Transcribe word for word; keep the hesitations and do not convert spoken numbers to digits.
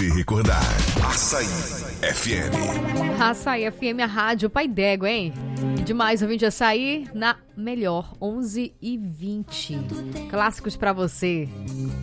te recordar. Açaí F M. Açaí F M, a rádio pai d'égua, hein? E demais, ouvinte Açaí na melhor, onze e vinte. Clássicos pra você.